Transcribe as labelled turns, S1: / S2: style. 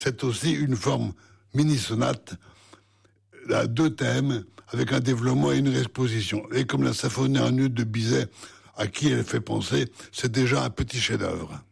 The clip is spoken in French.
S1: C'est aussi une forme mini-sonate à 2 thèmes, avec un développement et une exposition. Et comme la symphonie en ut de Bizet, à qui elle fait penser, c'est déjà un petit chef-d'œuvre.